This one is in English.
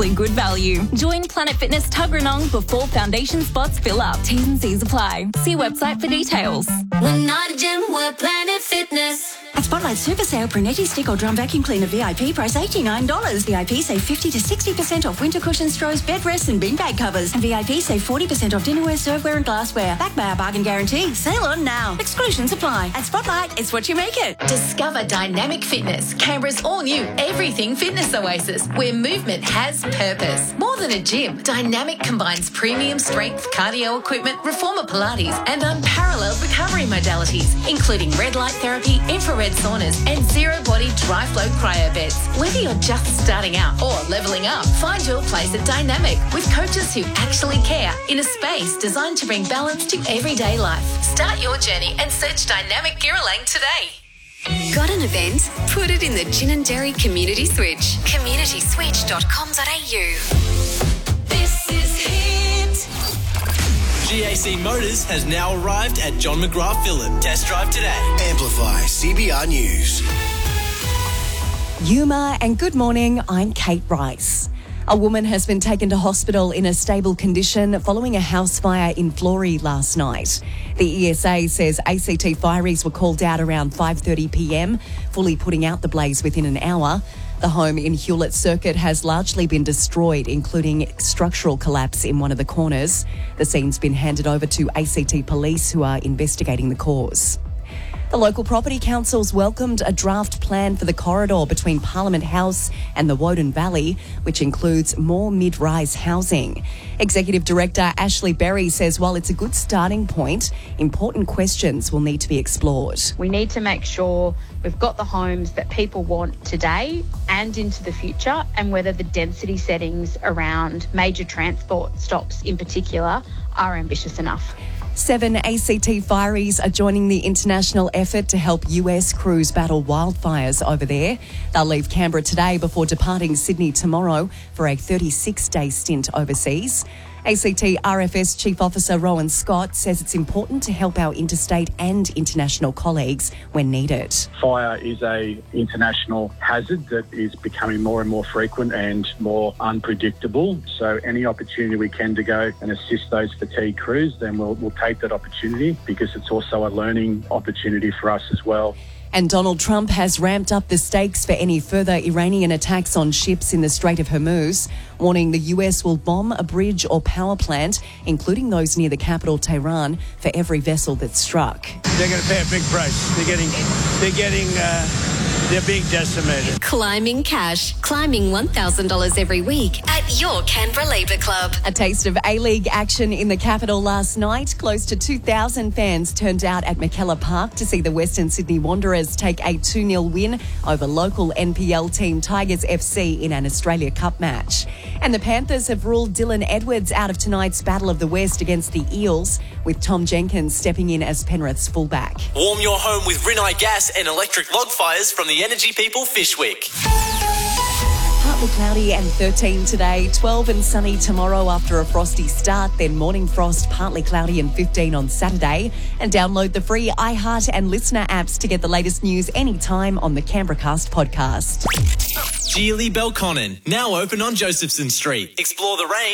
seriously good value. Join Planet Fitness Tuggeranong before foundation spots fill up. T's and C's apply. See website for details. We're not a gym, we're Planet Fitness. At Spotlight Super Sale, Brunetti stick or drum vacuum cleaner VIP price $89. VIP save 50 to 60% off winter cushions, throws, bed rests and beanbag covers. And VIP save 40% off dinnerware, serveware and glassware. Backed by our bargain guarantee. Sale on now. Exclusions apply. At Spotlight, it's what you make it. Discover Dynamic Fitness, Canberra's all-new everything fitness oasis, where movement has purpose. More than a gym, Dynamic combines premium strength cardio equipment, reformer Pilates and unparalleled recovery modalities, including red light therapy, infrared saunas and zero-body dry-flow cryo beds. Whether you're just starting out or levelling up, find your place at Dynamic with coaches who actually care in a space designed to bring balance to everyday life. Start your journey and search Dynamic Girralang today. Got an event? Put it in the Ginninderry Community Switch. communityswitch.com.au. This is Hit. GAC Motors has now arrived at John McGrath Phillip. Test drive today. Amplify CBR News. Yuma, and good morning, I'm Kate Rice. A woman has been taken to hospital in a stable condition following a house fire in Flory last night. The ESA says ACT fireys were called out around 5:30 p.m, fully putting out the blaze within an hour. The home in Hewlett Circuit has largely been destroyed, including structural collapse in one of the corners. The scene's been handed over to ACT police, who are investigating the cause. The local property councils welcomed a draft plan for the corridor between Parliament House and the Woden Valley, which includes more mid-rise housing. Executive Director Ashley Berry says while it's a good starting point, important questions will need to be explored. We need to make sure we've got the homes that people want today and into the future, and whether the density settings around major transport stops in particular are ambitious enough. 7 ACT fireys are joining the international effort to help US crews battle wildfires over there. They'll leave Canberra today before departing Sydney tomorrow for a 36-day stint overseas. ACT RFS Chief Officer Rowan Scott says it's important to help our interstate and international colleagues when needed. Fire is an international hazard that is becoming more and more frequent and more unpredictable. So any opportunity we can to go and assist those fatigue crews, then we'll take that opportunity, because it's also a learning opportunity for us as well. And Donald Trump has ramped up the stakes for any further Iranian attacks on ships in the Strait of Hormuz, warning the US will bomb a bridge or power plant, including those near the capital Tehran, for every vessel that's struck. They're going to pay a big price. They're being decimated. Climbing Cash. Climbing $1,000 every week at your Canberra Labour Club. A taste of A-League action in the capital last night. Close to 2,000 fans turned out at McKellar Park to see the Western Sydney Wanderers take a 2-0 win over local NPL team Tigers FC in an Australia Cup match. And the Panthers have ruled Dylan Edwards out of tonight's Battle of the West against the Eels, with Tom Jenkins stepping in as Penrith's fullback. Warm your home with Rinnai Gas and electric log fires from the Energy People Fishwick. Partly cloudy and 13 today, 12 and sunny tomorrow after a frosty start, then morning frost, partly cloudy and 15 on Saturday. And download the free iHeart and Listener apps to get the latest news anytime on the Canberracast podcast. Geely Belconnen, now open on Josephson Street. Explore the range